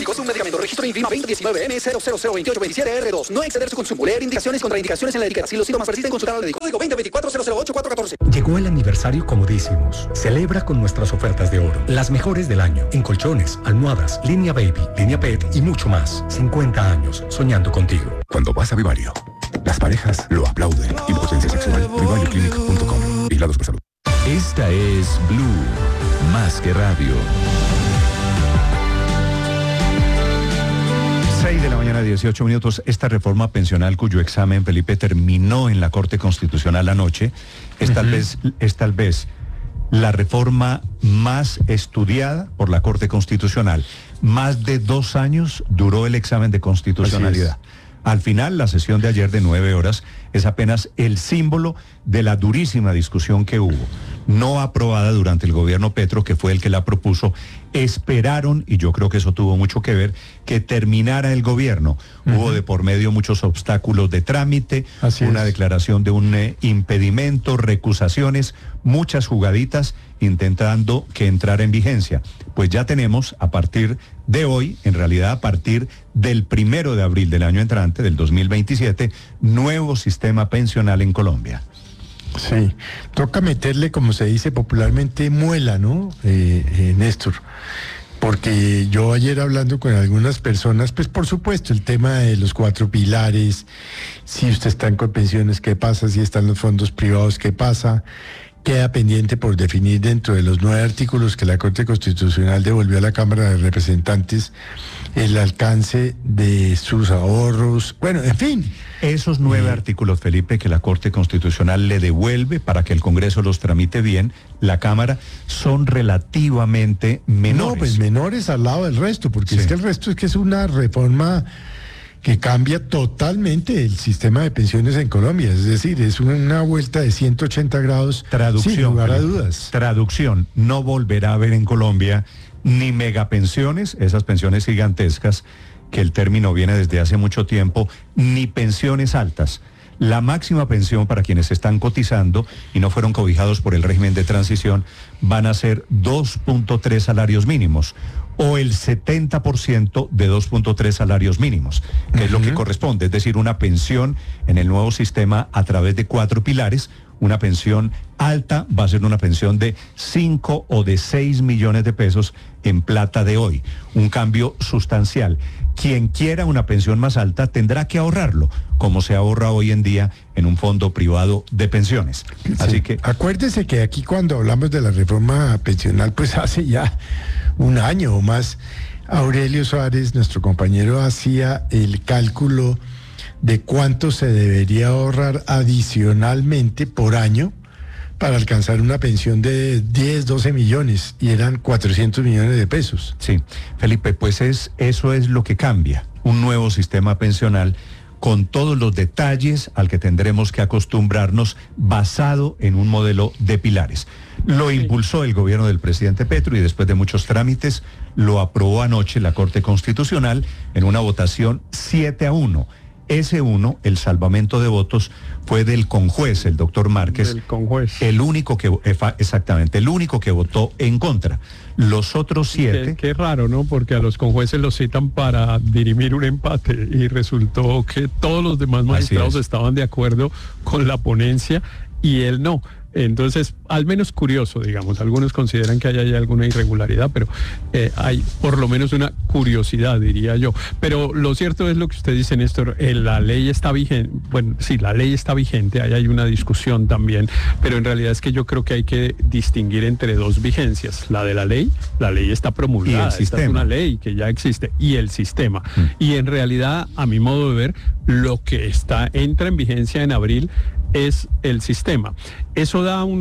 es un medicamento. Registro INVIMA 2019M002827R2. No exceder su consumo. Leer indicaciones, contraindicaciones en la etiqueta. Si los síntomas persisten, consultar al médico. Código 2024-008414. Llegó el aniversario comodísimos. Celebra con nuestras ofertas de oro. Las mejores del año. En colchones, almohadas, línea baby, línea pet y mucho más. 50 años soñando contigo. Cuando vas a Vivario, las parejas lo aplauden. Impotencia sexual. VivarioClinic.com. Vigilados por salud. Esta es Blue, más que radio. 6 de la mañana, 18 minutos. Esta reforma pensional cuyo examen, Felipe, terminó en la Corte Constitucional anoche, es tal vez la reforma más estudiada por la Corte Constitucional. Más de 2 años duró el examen de constitucionalidad. Al final, la sesión de ayer de 9 horas es apenas el símbolo de la durísima discusión que hubo. No aprobada durante el gobierno Petro, que fue el que la propuso. Esperaron, y yo creo que eso tuvo mucho que ver, que terminara el gobierno. Hubo de por medio muchos obstáculos de trámite, una declaración de un impedimento, recusaciones, muchas jugaditas intentando que entrara en vigencia. Pues ya tenemos a partir de hoy, en realidad a partir del 1 de abril del año entrante, del 2027, nuevo sistema pensional en Colombia. Sí, toca meterle, como se dice popularmente, muela, ¿no, Néstor? Porque yo ayer hablando con algunas personas, pues por supuesto, el tema de los 4 pilares, si usted está en Colpensiones, ¿qué pasa? Si están los fondos privados, ¿qué pasa? Queda pendiente por definir dentro de los 9 artículos que la Corte Constitucional devolvió a la Cámara de Representantes el alcance de sus ahorros. Bueno, en fin. Esos 9 artículos, Felipe, que la Corte Constitucional le devuelve para que el Congreso los tramite bien, la Cámara, son relativamente menores. No, pues menores al lado del resto, porque es que el resto es que es una reforma que cambia totalmente el sistema de pensiones en Colombia. Es decir, es una vuelta de 180 grados, sin lugar a dudas. Traducción, no volverá a haber en Colombia ni megapensiones, esas pensiones gigantescas, que el término viene desde hace mucho tiempo, ni pensiones altas. La máxima pensión para quienes están cotizando y no fueron cobijados por el régimen de transición van a ser 2.3 salarios mínimos o el 70% de 2.3 salarios mínimos, que es lo que corresponde, es decir, una pensión en el nuevo sistema a través de 4 pilares. Una pensión alta va a ser una pensión de 5 o de 6 millones de pesos en plata de hoy. Un cambio sustancial. Quien quiera una pensión más alta tendrá que ahorrarlo, como se ahorra hoy en día en un fondo privado de pensiones. Sí. Así que acuérdese que aquí cuando hablamos de la reforma pensional, pues hace ya 1 año o más, Aurelio Suárez, nuestro compañero, hacía el cálculo de cuánto se debería ahorrar adicionalmente por año para alcanzar una pensión de 10, 12 millones, y eran 400 millones de pesos. Sí, Felipe, pues eso es lo que cambia, un nuevo sistema pensional con todos los detalles al que tendremos que acostumbrarnos, basado en un modelo de pilares. Lo impulsó el gobierno del presidente Petro y después de muchos trámites lo aprobó anoche la Corte Constitucional en una votación 7-1. Ese 1, el salvamento de votos, fue del conjuez, el doctor Márquez. Del conjuez. El único que votó en contra. Los otros 7... Qué raro, ¿no? Porque a los conjueces los citan para dirimir un empate y resultó que todos los demás magistrados estaban de acuerdo con la ponencia y él no. Entonces, al menos curioso, digamos. Algunos consideran que hay alguna irregularidad, pero hay por lo menos una curiosidad, diría yo. Pero lo cierto es lo que usted dice, Néstor, la ley está vigente. Bueno, sí, la ley está vigente, ahí hay una discusión también, pero en realidad es que yo creo que hay que distinguir entre 2 vigencias. La de la ley está promulgada, esta es una ley que ya existe, y el sistema. Y en realidad, a mi modo de ver, lo que entra en vigencia en abril es el sistema. Eso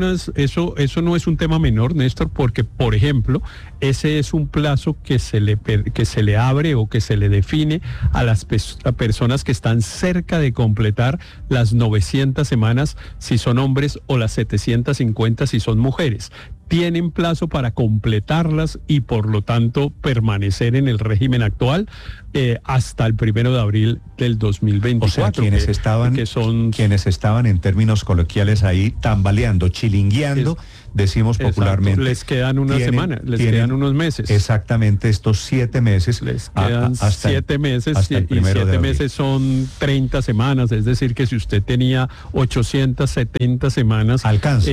no es un tema menor, Néstor, porque, por ejemplo, ese es un plazo que se le abre o que se le define a las personas que están cerca de completar las 900 semanas si son hombres o las 750 si son mujeres. Tienen plazo para completarlas y por lo tanto permanecer en el régimen actual hasta el 1 de abril del 2024. O sea, quienes estaban en términos coloquiales ahí tambaleando, chilingueando, decimos popularmente. Les quedan una semana, les quedan unos meses. Exactamente, estos 7 meses. Les quedan 7 meses hasta el y 7 1 de abril. meses son 30 semanas, es decir, que si usted tenía 870 semanas, Alcanza.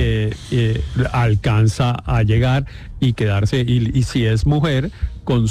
Alcanza a llegar y quedarse, y si es mujer, con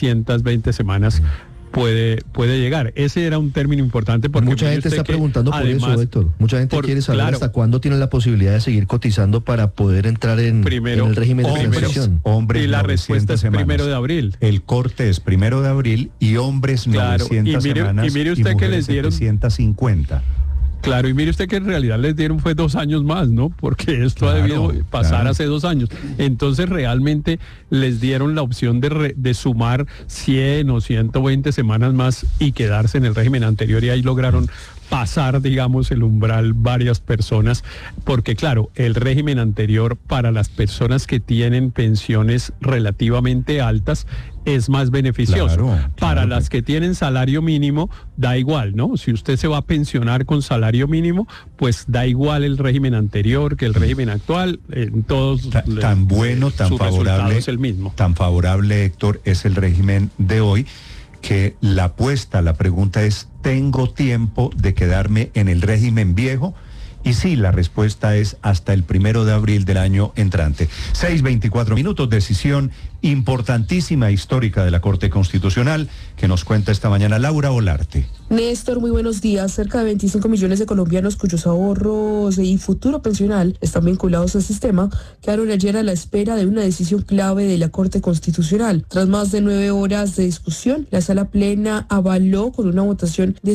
720 semanas puede llegar. Ese era un término importante porque mucha gente está preguntando por eso, Héctor. Mucha gente quiere saber hasta cuándo tiene la posibilidad de seguir cotizando para poder entrar en el régimen de transición. Hombres, y la respuesta es semanas. 1 de abril. El corte es 1 de abril y hombres 900 semanas y mire usted que les dieron 750. Claro, y mire usted que en realidad les dieron fue 2 años más, ¿no? Porque esto ha debido pasar hace 2 años. Entonces realmente les dieron la opción de sumar 100 o 120 semanas más y quedarse en el régimen anterior, y ahí lograron pasar, digamos, el umbral varias personas, porque claro, el régimen anterior para las personas que tienen pensiones relativamente altas es más beneficioso. Para las que tienen salario mínimo, da igual, ¿no? Si usted se va a pensionar con salario mínimo, pues da igual el régimen anterior que el régimen actual. En todos tan bueno, tan favorable, es el mismo. Tan favorable, Héctor, es el régimen de hoy, que la pregunta es: ¿tengo tiempo de quedarme en el régimen viejo? Y sí, la respuesta es hasta el 1 de abril del año entrante. 6:24 minutos, decisión importantísima, histórica de la Corte Constitucional, que nos cuenta esta mañana Laura Olarte. Néstor, muy buenos días. Cerca de 25 millones de colombianos cuyos ahorros y futuro pensional están vinculados al sistema quedaron ayer a la espera de una decisión clave de la Corte Constitucional. Tras más de 9 horas de discusión, la sala plena avaló con una votación de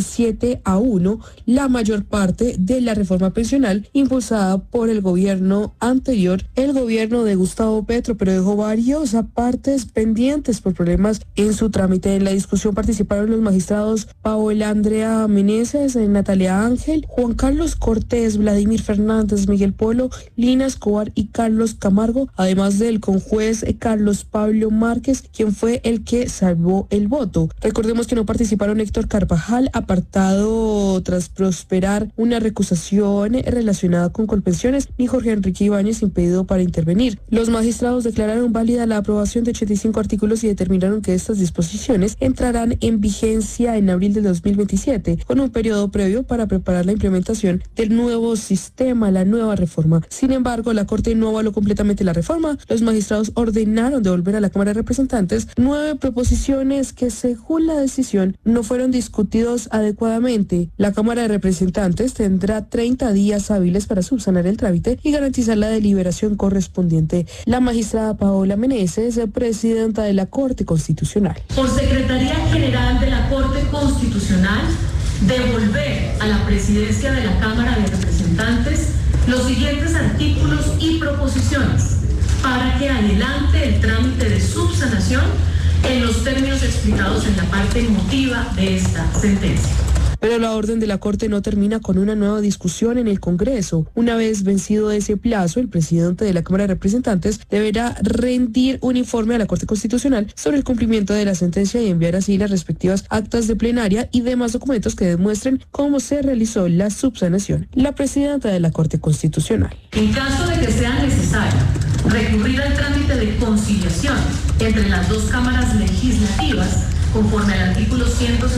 7-1 la mayor parte de la reforma pensional impulsada por el gobierno anterior, el gobierno de Gustavo Petro, pero dejó varios partes pendientes por problemas en su trámite. En la discusión participaron los magistrados Paola Andrea Meneses, Natalia Ángel, Juan Carlos Cortés, Vladimir Fernández, Miguel Polo, Lina Escobar y Carlos Camargo, además del conjuez Carlos Pablo Márquez, quien fue el que salvó el voto. Recordemos que no participaron Héctor Carvajal, apartado tras prosperar una recusación relacionada con Colpensiones, ni Jorge Enrique Ibáñez, impedido para intervenir. Los magistrados declararon válida la aprobación de 85 artículos y determinaron que estas disposiciones entrarán en vigencia en abril de 2027, con un periodo previo para preparar la implementación del nuevo sistema, la nueva reforma. Sin embargo, la Corte no avaló completamente la reforma. Los magistrados ordenaron devolver a la Cámara de Representantes 9 proposiciones que, según la decisión, no fueron discutidos adecuadamente. La Cámara de Representantes tendrá 30 días hábiles para subsanar el trámite y garantizar la deliberación correspondiente. La magistrada Paola Meneses, presidenta de la Corte Constitucional. Por Secretaría General de la Corte Constitucional, devolver a la presidencia de la Cámara de Representantes los siguientes artículos y proposiciones para que adelante el trámite de subsanación en los términos explicados en la parte motiva de esta sentencia. Pero la orden de la Corte no termina con una nueva discusión en el Congreso. Una vez vencido ese plazo, el presidente de la Cámara de Representantes deberá rendir un informe a la Corte Constitucional sobre el cumplimiento de la sentencia y enviar así las respectivas actas de plenaria y demás documentos que demuestren cómo se realizó la subsanación. La presidenta de la Corte Constitucional. En caso de que sea necesario recurrir al trámite de conciliación entre las dos cámaras legislativas, conforme al artículo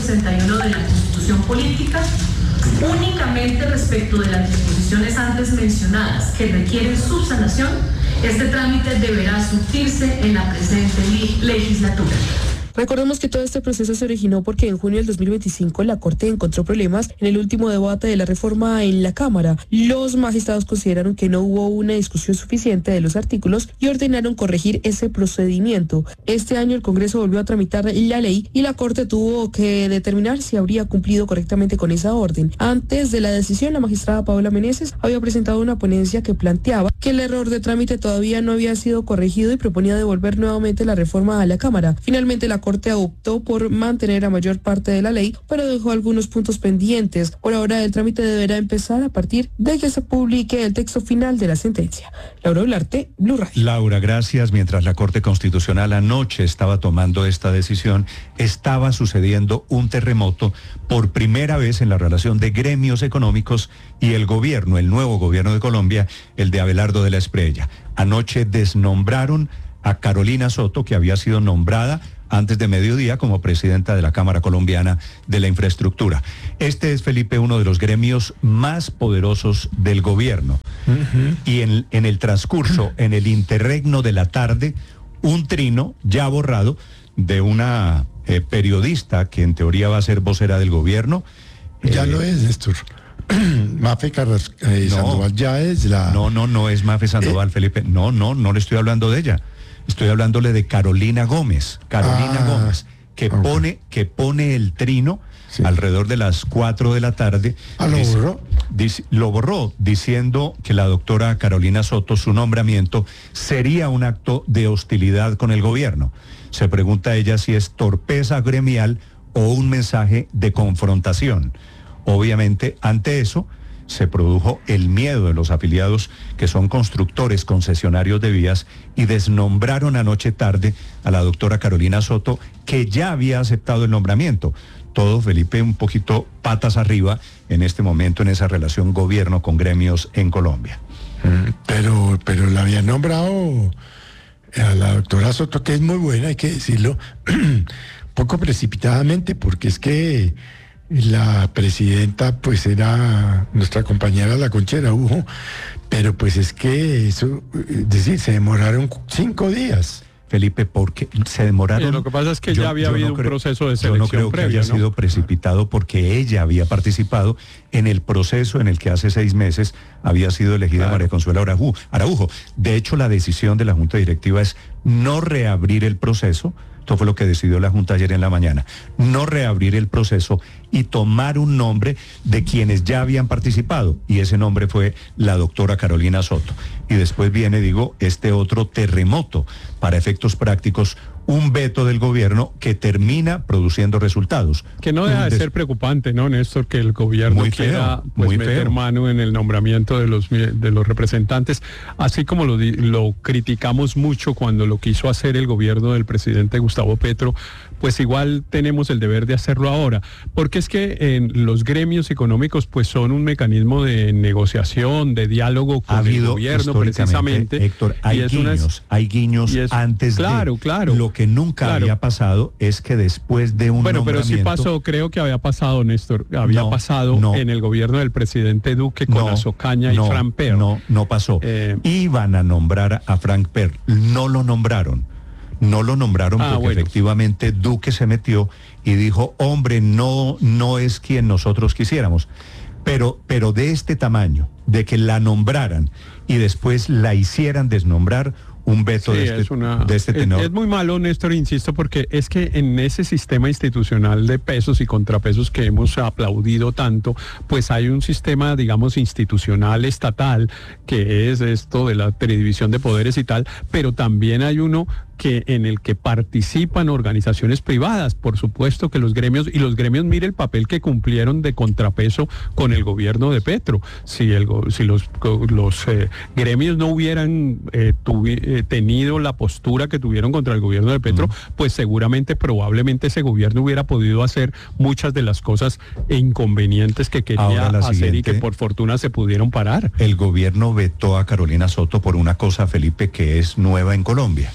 161 de la Constitución Política, únicamente respecto de las disposiciones antes mencionadas que requieren subsanación, este trámite deberá surtirse en la presente legislatura. Recordemos que todo este proceso se originó porque en junio del 2025 la Corte encontró problemas en el último debate de la reforma en la Cámara. Los magistrados consideraron que no hubo una discusión suficiente de los artículos y ordenaron corregir ese procedimiento. Este año el Congreso volvió a tramitar la ley y la Corte tuvo que determinar si habría cumplido correctamente con esa orden. Antes de la decisión, la magistrada Paola Meneses había presentado una ponencia que planteaba que el error de trámite todavía no había sido corregido y proponía devolver nuevamente la reforma a la Cámara. Finalmente, la Corte optó por mantener la mayor parte de la ley, pero dejó algunos puntos pendientes. Por ahora, el trámite deberá empezar a partir de que se publique el texto final de la sentencia. Laura Olarte, Blue Radio. Laura, gracias. Mientras la Corte Constitucional anoche estaba tomando esta decisión, estaba sucediendo un terremoto por primera vez en la relación de gremios económicos y el gobierno, el nuevo gobierno de Colombia, el de Abelardo de la Espriella. Anoche desnombraron a Carolina Soto, que había sido nombrada antes de mediodía como presidenta de la Cámara Colombiana de la Infraestructura. Este es, Felipe, uno de los gremios más poderosos del gobierno. Y en el transcurso, en el interregno de la tarde, un trino ya borrado de una periodista que en teoría va a ser vocera del gobierno. Ya lo es, Néstor. Mafe Sandoval ya es la... No es Mafe Sandoval, Felipe. No le estoy hablando de ella. Estoy hablándole de Carolina Gómez. Gómez, que pone el trino alrededor de las 4 de la tarde. Lo borró diciendo que la doctora Carolina Soto, su nombramiento, sería un acto de hostilidad con el gobierno. Se pregunta ella si es torpeza gremial o un mensaje de confrontación. Obviamente, ante eso, se produjo el miedo de los afiliados que son constructores concesionarios de vías y desnombraron anoche tarde a la doctora Carolina Soto, que ya había aceptado el nombramiento. Todo, Felipe, un poquito patas arriba en este momento en esa relación gobierno con gremios en Colombia. Pero la había nombrado a la doctora Soto, que es muy buena, hay que decirlo, poco precipitadamente, porque es que la presidenta pues era nuestra compañera la Conchera Ujo, pero pues es que eso, es decir, se demoraron 5 días. Felipe, porque se demoraron. Lo que pasa es que ya había habido un proceso de selección. Yo no creo que haya sido precipitado, porque ella había participado en el proceso en el que hace 6 meses había sido elegida María Consuelo Araujo. De hecho, la decisión de la Junta Directiva es no reabrir el proceso. Esto fue lo que decidió la Junta ayer en la mañana. No reabrir el proceso y tomar un nombre de quienes ya habían participado. Y ese nombre fue la doctora Carolina Soto. Y después viene, este otro terremoto, para efectos prácticos, un veto del gobierno que termina produciendo resultados. Que no deja de ser preocupante, ¿no, Néstor? Que el gobierno quiera meter mano en el nombramiento de los representantes, así como lo criticamos mucho cuando lo quiso hacer el gobierno del presidente Gustavo Petro, pues igual tenemos el deber de hacerlo ahora, porque es que los gremios económicos pues son un mecanismo de negociación, de diálogo con el gobierno, precisamente. Héctor, hay guiños antes claro. Lo que nunca había pasado es que después de un nombramiento... pero sí pasó, creo que había pasado, Néstor, pasado en el gobierno del presidente Duque con Azocaña y Frank Perl. No pasó. Iban a nombrar a Frank Perl, no lo nombraron porque efectivamente Duque se metió y dijo, hombre, no es quien nosotros quisiéramos. Pero de este tamaño, de que la nombraran y después la hicieran desnombrar, un veto de este tenor. Es muy malo, Néstor, insisto, porque es que en ese sistema institucional de pesos y contrapesos que hemos aplaudido tanto, pues hay un sistema, digamos, institucional, estatal, que es esto de la tridivisión de poderes y tal, pero también hay uno en el que participan organizaciones privadas. Por supuesto que los gremios mire el papel que cumplieron de contrapeso con el gobierno de Petro. Si los gremios no hubieran tenido la postura que tuvieron contra el gobierno de Petro, pues probablemente ese gobierno hubiera podido hacer muchas de las cosas inconvenientes que quería hacer y que por fortuna se pudieron parar. El gobierno vetó a Carolina Soto por una cosa, Felipe, que es nueva en Colombia.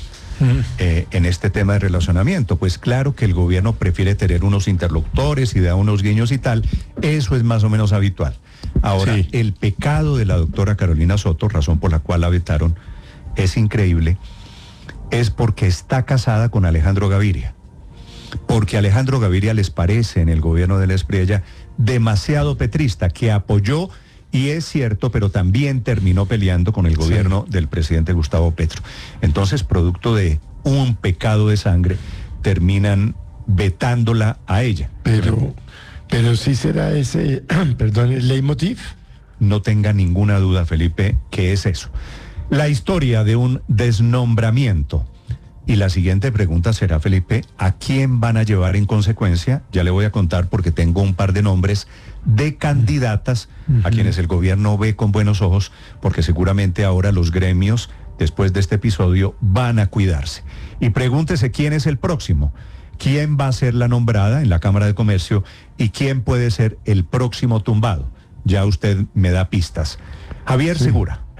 En este tema de relacionamiento, pues claro que el gobierno prefiere tener unos interlocutores y da unos guiños y tal, eso es más o menos habitual. Ahora, el pecado de la doctora Carolina Soto, razón por la cual la vetaron, es increíble, es porque está casada con Alejandro Gaviria, porque Alejandro Gaviria les parece en el gobierno de la Espriella demasiado petrista, que apoyó. Y es cierto, pero también terminó peleando con el gobierno del presidente Gustavo Petro. Entonces, producto de un pecado de sangre, terminan vetándola a ella. Pero sí será ese, el leitmotiv. No tenga ninguna duda, Felipe, que es eso. La historia de un desnombramiento. Y la siguiente pregunta será, Felipe, ¿a quién van a llevar en consecuencia? Ya le voy a contar porque tengo un par de nombres de candidatas a quienes el gobierno ve con buenos ojos, porque seguramente ahora los gremios, después de este episodio, van a cuidarse. Y pregúntese quién es el próximo, quién va a ser la nombrada en la Cámara de Comercio y quién puede ser el próximo tumbado. Ya usted me da pistas. Javier Segura.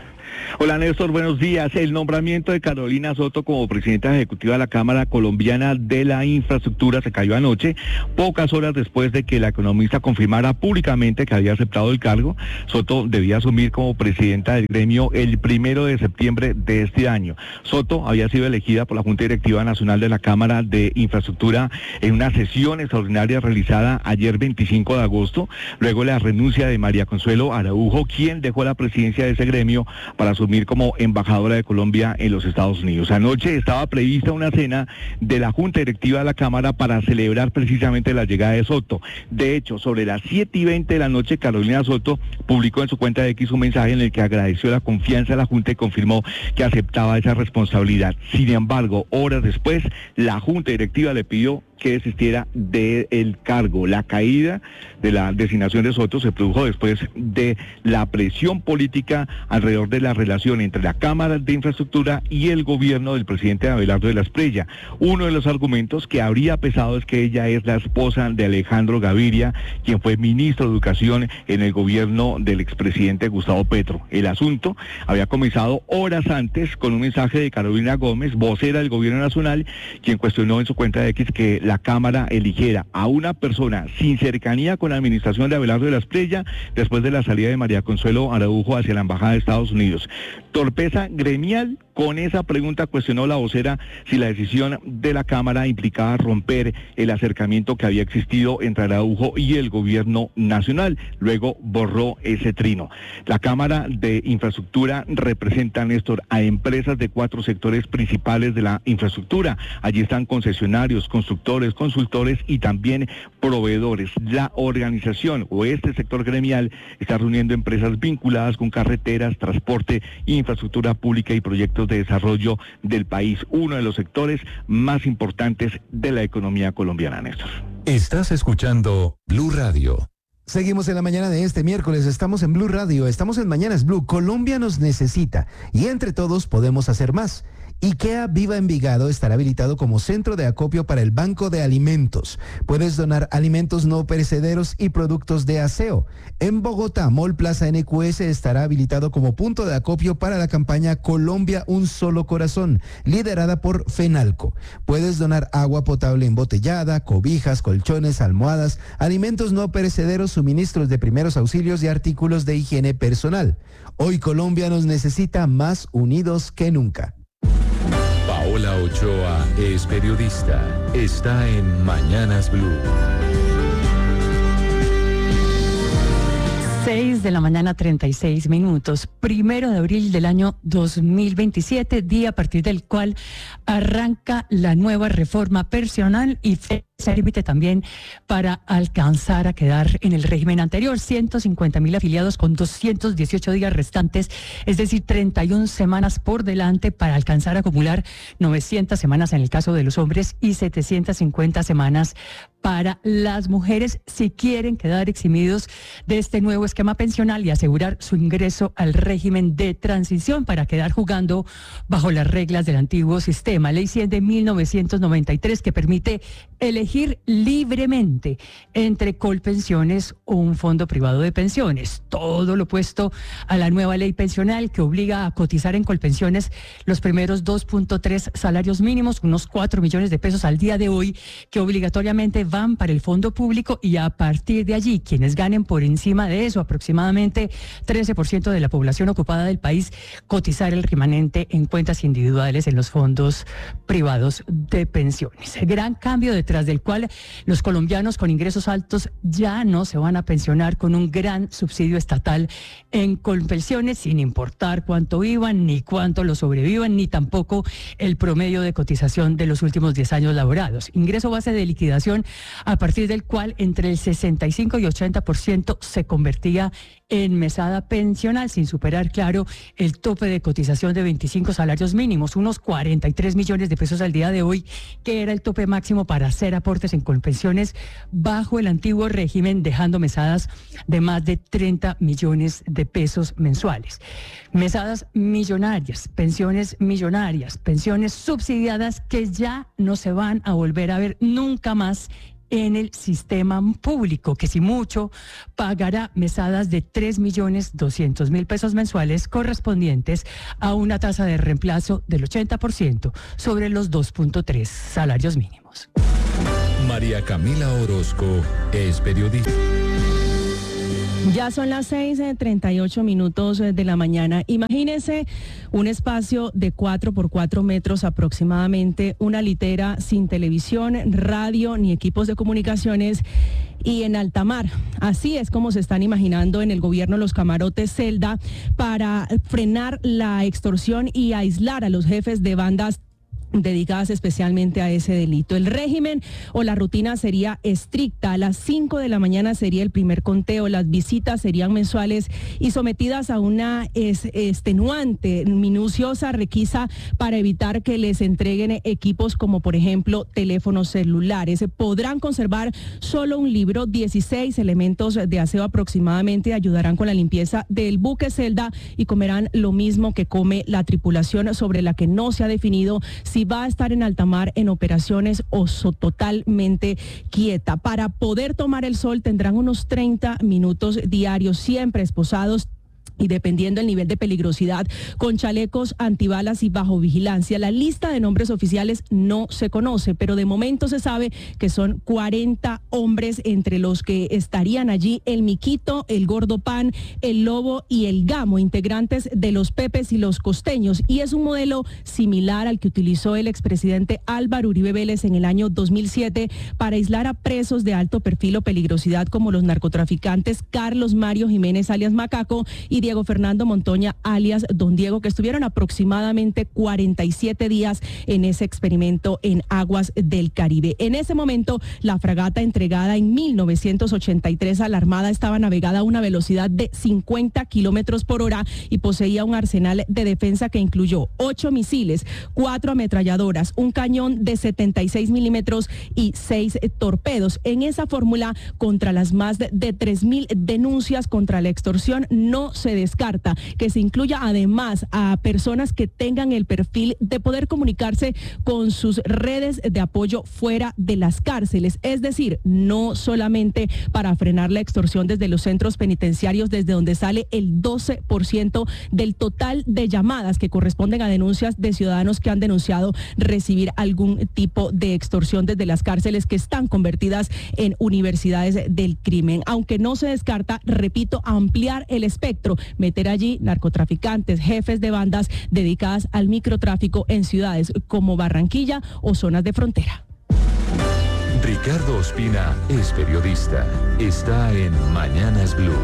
Hola Néstor, buenos días. El nombramiento de Carolina Soto como presidenta ejecutiva de la Cámara Colombiana de la Infraestructura se cayó anoche, pocas horas después de que la economista confirmara públicamente que había aceptado el cargo. Soto debía asumir como presidenta del gremio el 1 de septiembre de este año. Soto había sido elegida por la Junta Directiva Nacional de la Cámara de Infraestructura en una sesión extraordinaria realizada ayer 25 de agosto, luego la renuncia de María Consuelo Araujo, quien dejó la presidencia de ese gremio para asumir como embajadora de Colombia en los Estados Unidos. Anoche estaba prevista una cena de la Junta Directiva de la Cámara para celebrar precisamente la llegada de Soto. De hecho, sobre las 7:20 de la noche, Carolina Soto publicó en su cuenta de X un mensaje en el que agradeció la confianza de la Junta y confirmó que aceptaba esa responsabilidad. Sin embargo, horas después, la Junta Directiva le pidió que desistiera del cargo. La caída de la designación de Soto se produjo después de la presión política alrededor de la relación entre la Cámara de Infraestructura y el gobierno del presidente Abelardo de la Espriella. Uno de los argumentos que habría pesado es que ella es la esposa de Alejandro Gaviria, quien fue ministro de Educación en el gobierno del expresidente Gustavo Petro. El asunto había comenzado horas antes con un mensaje de Carolina Gómez, vocera del gobierno nacional, quien cuestionó en su cuenta de X que la Cámara eligiera a una persona sin cercanía con la administración de Abelardo de la Espriella después de la salida de María Consuelo Araujo hacia la Embajada de Estados Unidos. Torpeza gremial. Con esa pregunta cuestionó la vocera si la decisión de la Cámara implicaba romper el acercamiento que había existido entre Araujo y el gobierno nacional. Luego borró ese trino. La Cámara de Infraestructura representa, Néstor, a empresas de 4 sectores principales de la infraestructura. Allí están concesionarios, constructores, consultores y también proveedores. La organización o este sector gremial está reuniendo empresas vinculadas con carreteras, transporte, infraestructura pública y proyectos de desarrollo del país, uno de los sectores más importantes de la economía colombiana, Néstor. Estás escuchando Blue Radio. Seguimos en la mañana de este miércoles, estamos en Blue Radio, estamos en Mañanas Blue. Colombia nos necesita y entre todos podemos hacer más. IKEA Viva Envigado estará habilitado como centro de acopio para el Banco de Alimentos. Puedes donar alimentos no perecederos y productos de aseo. En Bogotá, Mall Plaza NQS estará habilitado como punto de acopio para la campaña Colombia Un Solo Corazón, liderada por FENALCO. Puedes donar agua potable embotellada, cobijas, colchones, almohadas, alimentos no perecederos, suministros de primeros auxilios y artículos de higiene personal. Hoy Colombia nos necesita más unidos que nunca. Paola Ochoa es periodista. Está en Mañanas Blue. 6 de la mañana, 36 minutos. 1 de abril del año 2027, día a partir del cual arranca la nueva reforma personal y se límite también para alcanzar a quedar en el régimen anterior. 150.000 afiliados con 218 días restantes, es decir, 31 semanas por delante para alcanzar a acumular 900 semanas en el caso de los hombres y 750 semanas para las mujeres si quieren quedar eximidos de este nuevo esquema pensional y asegurar su ingreso al régimen de transición para quedar jugando bajo las reglas del antiguo sistema. Ley 100 de 1993 que permite elegir libremente entre Colpensiones o un fondo privado de pensiones. Todo lo opuesto a la nueva ley pensional que obliga a cotizar en Colpensiones los primeros 2.3 salarios mínimos, unos 4 millones de pesos al día de hoy, que obligatoriamente van para el fondo público y a partir de allí quienes ganen por encima de eso, aproximadamente 13% de la población ocupada del país, cotizar el remanente en cuentas individuales en los fondos privados de pensiones. Gran cambio detrás del cual los colombianos con ingresos altos ya no se van a pensionar con un gran subsidio estatal en Colpensiones, sin importar cuánto vivan, ni cuánto lo sobrevivan, ni tampoco el promedio de cotización de los últimos 10 años laborados. Ingreso base de liquidación a partir del cual entre el 65 y 80% se convertía en mesada pensional, sin superar, claro, el tope de cotización de 25 salarios mínimos, unos 43 millones de pesos al día de hoy, que era el tope máximo para hacer aportes en Colpensiones bajo el antiguo régimen, dejando mesadas de más de 30 millones de pesos mensuales. Mesadas millonarias, pensiones subsidiadas que ya no se van a volver a ver nunca más en el sistema público, que si mucho pagará mesadas de 3.200.000 pesos mensuales correspondientes a una tasa de reemplazo del 80% sobre los 2.3 salarios mínimos. María Camila Orozco es periodista. Ya son las 6:38 de la mañana. Imagínense un espacio de 4 por 4 metros aproximadamente, una litera sin televisión, radio ni equipos de comunicaciones y en alta mar. Así es como se están imaginando en el gobierno los camarotes celda para frenar la extorsión y aislar a los jefes de bandas dedicadas especialmente a ese delito. El régimen o la rutina sería estricta. A las 5 de la mañana sería el primer conteo. Las visitas serían mensuales y sometidas a una extenuante, minuciosa requisa para evitar que les entreguen equipos como por ejemplo teléfonos celulares. Podrán conservar solo un libro, 16 elementos de aseo aproximadamente ayudarán con la limpieza del buque celda y comerán lo mismo que come la tripulación, sobre la que no se ha definido si va a estar en alta mar en operaciones o totalmente quieta. Para poder tomar el sol tendrán unos 30 minutos diarios, siempre esposados y dependiendo del nivel de peligrosidad, con chalecos antibalas y bajo vigilancia. La lista de nombres oficiales no se conoce, pero de momento se sabe que son 40 hombres, entre los que estarían allí el Miquito, el Gordo Pan, el Lobo y el Gamo, integrantes de los Pepes y los Costeños, y es un modelo similar al que utilizó el expresidente Álvaro Uribe Vélez en el año 2007 para aislar a presos de alto perfil o peligrosidad como los narcotraficantes Carlos Mario Jiménez alias Macaco y Diego Fernando Montoña alias Don Diego, que estuvieron aproximadamente 47 días en ese experimento en aguas del Caribe. En ese momento, la fragata entregada en 1983 a la Armada estaba navegada a una velocidad de 50 kilómetros por hora y poseía un arsenal de defensa que incluyó 8 misiles, 4 ametralladoras, un cañón de 76 milímetros y 6 torpedos. En esa fórmula, contra las más de 3.000 denuncias contra la extorsión, no se descarta que se incluya además a personas que tengan el perfil de poder comunicarse con sus redes de apoyo fuera de las cárceles, es decir, no solamente para frenar la extorsión desde los centros penitenciarios, desde donde sale el 12% del total de llamadas que corresponden a denuncias de ciudadanos que han denunciado recibir algún tipo de extorsión desde las cárceles que están convertidas en universidades del crimen. Aunque no se descarta, repito, ampliar el espectro, meter allí narcotraficantes, jefes de bandas dedicadas al microtráfico en ciudades como Barranquilla o zonas de frontera. Ricardo Ospina es periodista. Está en Mañanas Blue.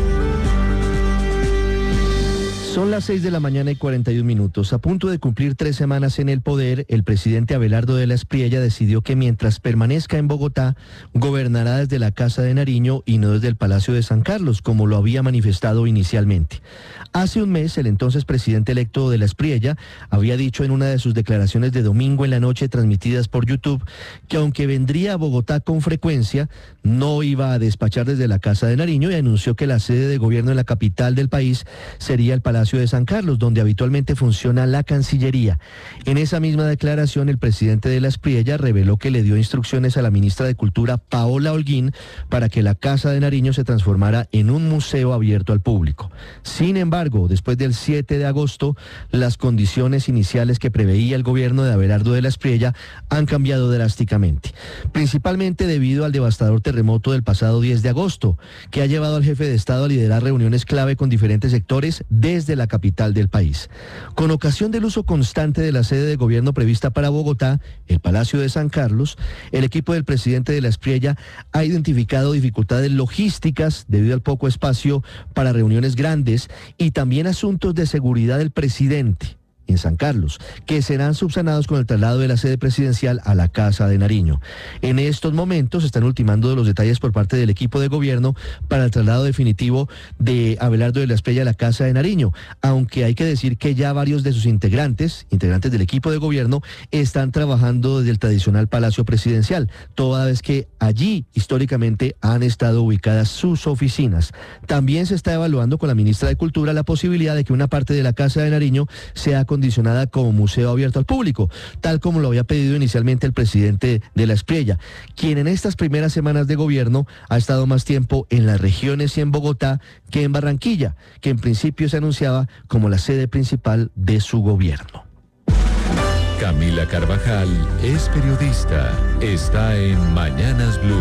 Son las 6:41 a.m. A punto de cumplir 3 semanas en el poder, el presidente Abelardo de la Espriella decidió que mientras permanezca en Bogotá, gobernará desde la Casa de Nariño y no desde el Palacio de San Carlos, como lo había manifestado inicialmente. Hace un mes, el entonces presidente electo de la Espriella había dicho en una de sus declaraciones de domingo en la noche transmitidas por YouTube que aunque vendría a Bogotá con frecuencia, no iba a despachar desde la Casa de Nariño y anunció que la sede de gobierno en la capital del país sería el Palacio de San Carlos, donde habitualmente funciona la Cancillería. En esa misma declaración, el presidente de la Espriella reveló que le dio instrucciones a la ministra de Cultura, Paola Holguín, para que la Casa de Nariño se transformara en un museo abierto al público. Sin embargo, después del 7 de agosto, las condiciones iniciales que preveía el gobierno de Abelardo de la Espriella han cambiado drásticamente, principalmente debido al devastador terremoto del pasado 10 de agosto, que ha llevado al jefe de Estado a liderar reuniones clave con diferentes sectores desde la capital del país. Con ocasión del uso constante de la sede de gobierno prevista para Bogotá, el Palacio de San Carlos, el equipo del presidente de la Espriella ha identificado dificultades logísticas debido al poco espacio para reuniones grandes y también asuntos de seguridad del presidente en San Carlos, que serán subsanados con el traslado de la sede presidencial a la Casa de Nariño. En estos momentos se están ultimando los detalles por parte del equipo de gobierno para el traslado definitivo de Abelardo de la Espriella a la Casa de Nariño, aunque hay que decir que ya varios de sus integrantes del equipo de gobierno, están trabajando desde el tradicional Palacio Presidencial, toda vez que allí históricamente han estado ubicadas sus oficinas. También se está evaluando con la ministra de Cultura la posibilidad de que una parte de la Casa de Nariño sea acondicionada como museo abierto al público, tal como lo había pedido inicialmente el presidente de la Espriella, quien en estas primeras semanas de gobierno ha estado más tiempo en las regiones y en Bogotá que en Barranquilla, que en principio se anunciaba como la sede principal de su gobierno. Camila Carvajal es periodista. Está en Mañanas Blue.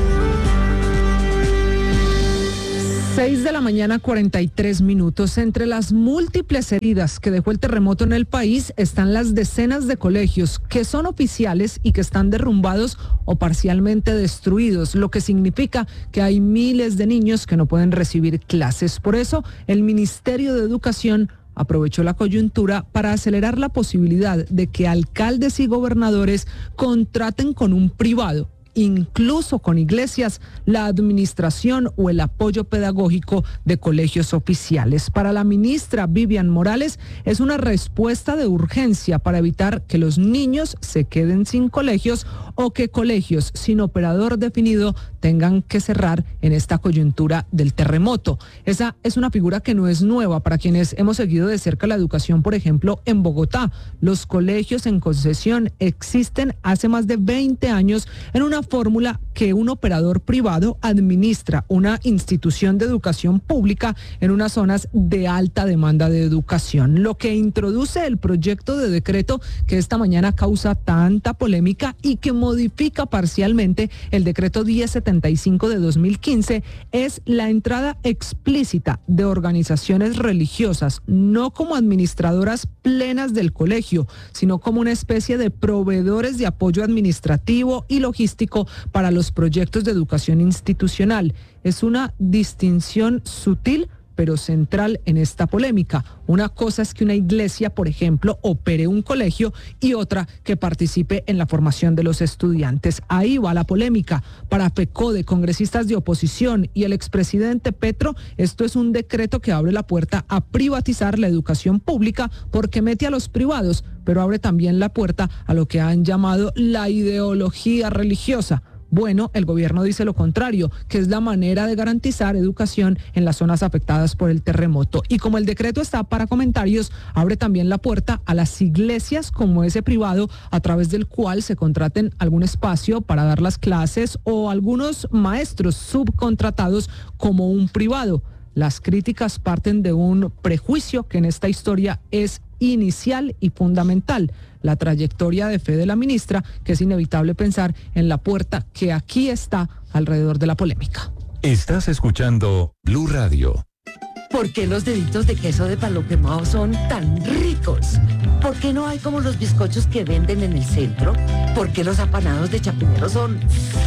6 de la mañana, 43 minutos. Entre las múltiples heridas que dejó el terremoto en el país están las decenas de colegios que son oficiales y que están derrumbados o parcialmente destruidos, lo que significa que hay miles de niños que no pueden recibir clases. Por eso, el Ministerio de Educación aprovechó la coyuntura para acelerar la posibilidad de que alcaldes y gobernadores contraten con un privado, incluso con iglesias, la administración o el apoyo pedagógico de colegios oficiales. Para la ministra Vivian Morales, es una respuesta de urgencia para evitar que los niños se queden sin colegios o que colegios sin operador definido tengan que cerrar en esta coyuntura del terremoto. Esa es una figura que no es nueva para quienes hemos seguido de cerca la educación, por ejemplo, en Bogotá. Los colegios en concesión existen hace más de 20 años en una fórmula que un operador privado administra una institución de educación pública en unas zonas de alta demanda de educación. Lo que introduce el proyecto de decreto que esta mañana causa tanta polémica y que modifica parcialmente el decreto 1075 de 2015 es la entrada explícita de organizaciones religiosas, no como administradoras plenas del colegio, sino como una especie de proveedores de apoyo administrativo y logístico para los proyectos de educación institucional. Es una distinción sutil pero central en esta polémica. Una cosa es que una iglesia, por ejemplo, opere un colegio y otra que participe en la formación de los estudiantes. Ahí va la polémica. Para FECODE, congresistas de oposición y el expresidente Petro, esto es un decreto que abre la puerta a privatizar la educación pública porque mete a los privados, pero abre también la puerta a lo que han llamado la ideología religiosa. Bueno, el gobierno dice lo contrario, que es la manera de garantizar educación en las zonas afectadas por el terremoto. Y como el decreto está para comentarios, abre también la puerta a las iglesias como ese privado a través del cual se contraten algún espacio para dar las clases o algunos maestros subcontratados como un privado. Las críticas parten de un prejuicio que en esta historia es inicial y fundamental, la trayectoria de fe de la ministra, que es inevitable pensar en la puerta que aquí está alrededor de la polémica. Estás escuchando Blue Radio. ¿Por qué los deditos de queso de palo quemado son tan ricos? ¿Por qué no hay como los bizcochos que venden en el centro? ¿Por qué los apanados de Chapinero son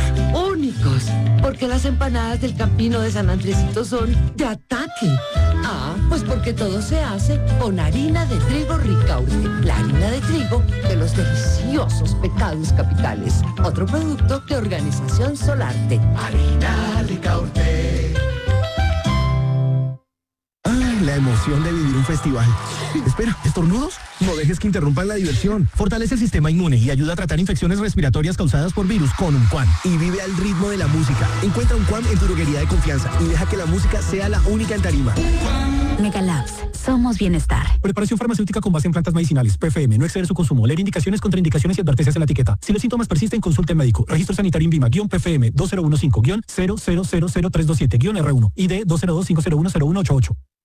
únicos? ¿Por qué las empanadas del Campino de San Andresito son de ataque? Pues porque todo se hace con harina de trigo Ricaurte, la harina de trigo de los deliciosos pecados capitales. Otro producto de Organización Solarte. Harina Ricaurte. La emoción de vivir un festival. Espera, ¿estornudos? No dejes que interrumpan la diversión. Fortalece el sistema inmune y ayuda a tratar infecciones respiratorias causadas por virus con Unquan. Y vive al ritmo de la música. Encuentra Unquan en tu droguería de confianza y deja que la música sea la única en tarima. Megalabs, somos bienestar. Preparación farmacéutica con base en plantas medicinales. PFM, no exceder su consumo. Leer indicaciones, contraindicaciones y advertencias en la etiqueta. Si los síntomas persisten, consulte al médico. Registro sanitario INVIMA-PFM 2015-000327-R1. ID 202-501-0188.